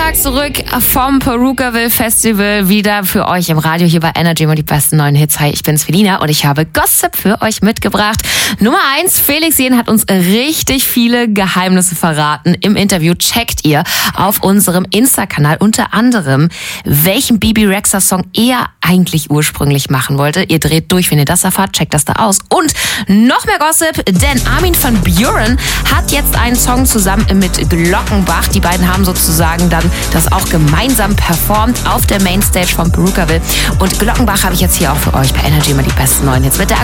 Tag zurück vom Perukaville Festival, wieder für euch im Radio hier bei Energy und die besten neuen Hits. Hi, ich bin's Felina und ich habe Gossip für euch mitgebracht. Nummer 1, Felix Jähn hat uns richtig viele Geheimnisse verraten. Im Interview checkt ihr auf unserem Insta-Kanal unter anderem, welchen Bebe Rexha Song er eigentlich ursprünglich machen wollte. Ihr dreht durch, wenn ihr das erfahrt, checkt das da aus. Und noch mehr Gossip, denn Armin van Buuren hat jetzt einen Song zusammen mit Glockenbach. Die beiden haben sozusagen dann das auch gemeinsam performt auf der Mainstage von Perukaville. Und Glockenbach habe ich jetzt hier auch für euch bei Energy immer die besten neuen Hits mit der